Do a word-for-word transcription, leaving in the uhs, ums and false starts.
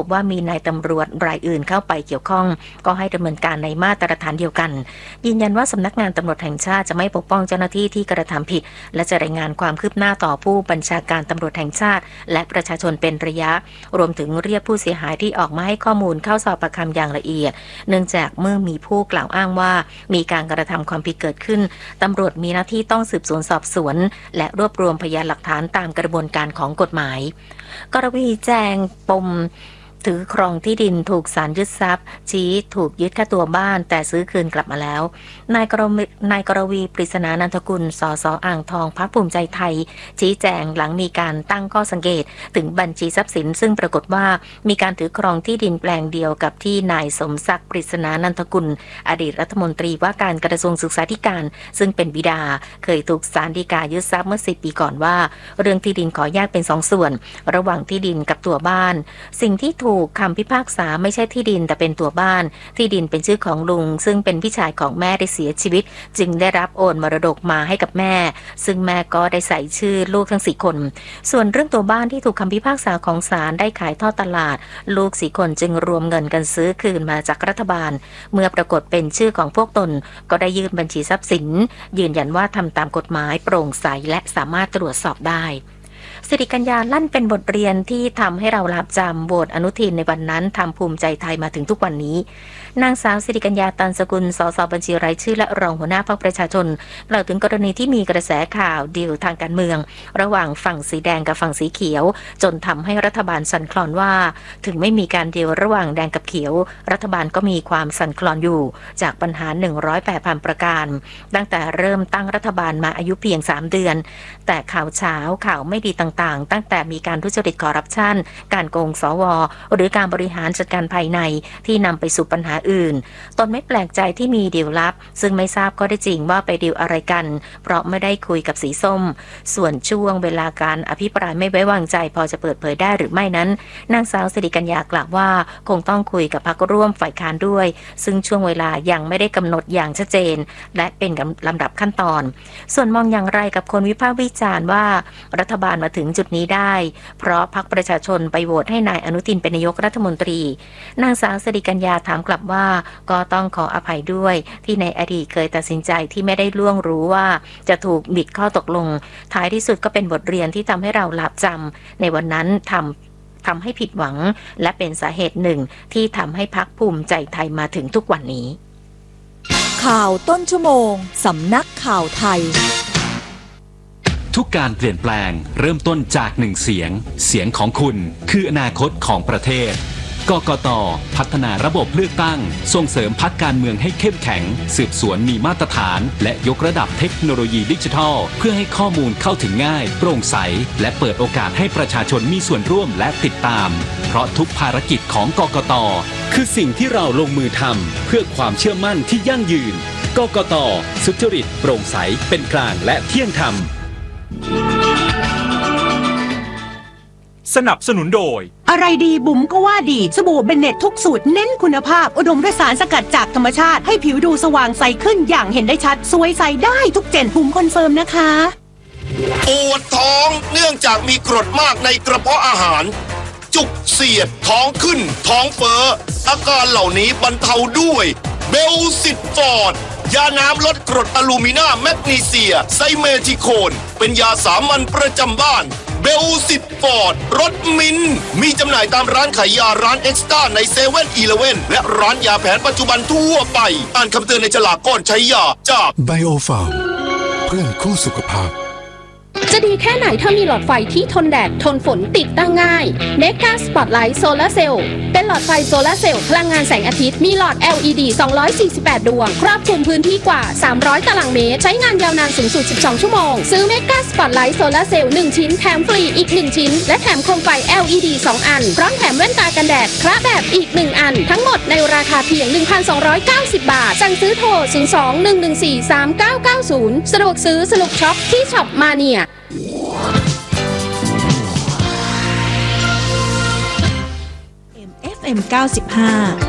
ว่ามีนายตำรวจรายอื่นเข้าไปเกี่ยวข้องก็ให้ดำเนินการในมาตรฐานเดียวกันยืนยันว่าสำนักงานตำรวจแห่งชาติจะไม่ปกป้องเจ้าหน้าที่ที่กระทำผิดและจะรายงานความคืบหน้าต่อผู้บัญชาการตำรวจแห่งชาติและประชาชนเป็นระยะรวมถึงเรียกผู้เสียหายที่ออกมาให้ข้อมูลเข้าสอบปากคำอย่างละเอียดเนื่องจากเมื่อมีผู้กล่าวอ้างว่ามีการกระทำความผิดเกิดขึ้นตำรวจมีหน้าที่ต้องสืบสวนสอบสวนและรวบรวมพยานหลักฐานตามกระบวนการของกฎหมายกรณีแจงปมถือครองที่ดินถูกศาลยึดทรัพย์ชี้ถูกยึดค่าตัวบ้านแต่ซื้อคืนกลับมาแล้วนายกรวีนายกรวีปริศนานันทกุลสสอ่างทองพรรคภูมิใจไทยชี้แจงหลังมีการตั้งข้อสังเกตถึงบัญชีทรัพย์สินซึ่งปรากฏว่ามีการถือครองที่ดินแปลงเดียวกับที่นายสมศักดิ์ปริศนานันทกุลอดีตรัฐมนตรีว่าการกระทรวงศึกษาธิการซึ่งเป็นบิดาเคยถูกศาลฎีกายึดทรัพย์เมื่อสิบปีก่อนว่าเรื่องที่ดินขอแยกเป็นสองส่วนระหว่างที่ดินกับตัวบ้านสิ่งที่ถูกคำพิพากษาไม่ใช่ที่ดินแต่เป็นตัวบ้านที่ดินเป็นชื่อของลุงซึ่งเป็นพี่ชายของแม่ได้เสียชีวิตจึงได้รับโอนมรดกมาให้กับแม่ซึ่งแม่ก็ได้ใส่ชื่อลูกทั้งสี่คนส่วนเรื่องตัวบ้านที่ถูกคำพิพากษาของศาลได้ขายทอดตลาดลูกสี่คนจึงรวมเงินกันซื้อคืนมาจากรัฐบาลเมื่อปรากฏเป็นชื่อของพวกตนก็ได้ยื่นบัญชีทรัพย์สินยืนยันว่าทำตามกฎหมายโปร่งใสและสามารถตรวจสอบได้สิริกัญญาลั่นเป็นบทเรียนที่ทำให้เราหลาบจำโหวตอนุทินในวันนั้นทำภูมิใจไทยมาถึงทุกวันนี้นางสาวสิริกัญญาตันสกุลสสบัญชีรายชื่อและรองหัวหน้าพรรคประชาชนกล่าวถึงกรณีที่มีกระแสข่าวดีลทางการเมืองระหว่างฝั่งสีแดงกับฝั่งสีเขียวจนทำให้รัฐบาลสั่นคลอนว่าถึงไม่มีการดีลระหว่างแดงกับเขียวรัฐบาลก็มีความสั่นคลอนอยู่จากปัญหาหนึ่งร้อยแปดพันประการตั้งแต่เริ่มตั้งรัฐบาลมาอายุเพียงสามเดือนแต่ข่าวเช้าข่าวไม่ดีต่างๆตั้งแต่มีการทุจริตคอร์รัปชันการโกงสวหรือการบริหารจัดการภายในที่นำไปสู่ปัญหาอื่นตนไม่แปลกใจที่มีดีลลับซึ่งไม่ทราบก็ได้จริงว่าไปดีลอะไรกันเพราะไม่ได้คุยกับสีส้มส่วนช่วงเวลาการอภิปรายไม่ไว้วางใจพอจะเปิดเผยได้หรือไม่นั้นนางสาวสิริกัญญากล่าวว่าคงต้องคุยกับพรรคร่วมฝ่ายค้านด้วยซึ่งช่วงเวลายังไม่ได้กำหนดอย่างชัดเจนและเป็นลำดับขั้นตอนส่วนมองอย่างไรกับคนวิพากษ์วิจารณ์ว่ารัฐบาลมาถึงจุดนี้ได้เพราะพรรคประชาชนไปโหวตให้นายอนุทินเป็นนายกรัฐมนตรีนางสาวสิริกัญญาถามกลับว่าก็ต้องขออภัยด้วยที่ในอดีตเคยตัดสินใจที่ไม่ได้ล่วงรู้ว่าจะถูกบิดข้อตกลงท้ายที่สุดก็เป็นบทเรียนที่ทำให้เราหลาบจำในวันนั้นทำทำให้ผิดหวังและเป็นสาเหตุหนึ่งที่ทำให้พรรคภูมิใจไทยมาถึงทุกวันนี้ข่าวต้นชั่วโมงสำนักข่าวไทยทุกการเปลี่ยนแปลงเริ่มต้นจากหนึ่งเสียงเสียงของคุณคืออนาคตของประเทศกกต.พัฒนาระบบเลือกตั้งส่งเสริมพรรคการเมืองให้เข้มแข็งสืบสวนมีมาตรฐานและยกระดับเทคโนโลยีดิจิทัลเพื่อให้ข้อมูลเข้าถึงง่ายโปร่งใสและเปิดโอกาสให้ประชาชนมีส่วนร่วมและติดตามเพราะทุกภารกิจของกกต.คือสิ่งที่เราลงมือทำเพื่อความเชื่อมั่นที่ยั่งยืนกกต.สุจริตโปร่งใสเป็นกลางและเที่ยงธรรมสนับสนุนโดยอะไรดีบุ๋มก็ว่าดีสบู่เบนเน็ตทุกสูตรเน้นคุณภาพอุดมด้วยสารสกัดจากธรรมชาติให้ผิวดูสว่างใสขึ้นอย่างเห็นได้ชัดสวยใสได้ทุกเจนบุ๋มคอนเฟิร์มนะคะปวดท้องเนื่องจากมีกรดมากในกระเพาะอาหารจุกเสียดท้องขึ้นท้องเฟ้ออาการเหล่านี้บรรเทาด้วยเบลซิตฟอร์ดยาน้ำลดกรดอะลูมินาแมกนีเซียไซเมทิโคนเป็นยาสามัญประจำบ้านเบลซิตฟอร์ดรสมินมีจำหน่ายตามร้านขายยาร้านเอ็กซ์ต้าในเซเว่นอีเลฟเว่นและร้านยาแผนปัจจุบันทั่วไปอ่านคำเตือนในฉลากก่อนใช้ยาจากไบโอฟาร์มเพื่อนคู่สุขภาพจะดีแค่ไหนถ้ามีหลอดไฟที่ทนแดดทนฝนติดตั้งง่าย Mega Spotlight Solar Cell เป็นหลอดไฟโซลาร์เซลล์พลังงานแสงอาทิตย์มีหลอด แอล อี ดี สองร้อยสี่สิบแปดดวงครอบคลุมพื้นที่กว่าสามร้อยตารางเมตรใช้งานยาวนานสูงสุดสิบสองชั่วโมงซื้อ Mega Spotlight Solar Cell หนึ่งชิ้นแถมฟรีอีกหนึ่งชิ้นและแถมโคมไฟ แอล อี ดี สองอันพร้อมแถมแว่นตากันแดดคระแบบอีกหนึ่งอันทั้งหมดในราคาเพียง หนึ่งพันสองร้อยเก้าสิบ บาทสั่งซื้อโทรศูนย์ สอง หนึ่ง หนึ่ง สี่ สาม เก้า เก้า ศูนย์สะดวกซื้อสนุกช็อปที่ช็อปมาเนียเอ็ม เอฟ เอ็ม เก้าสิบห้า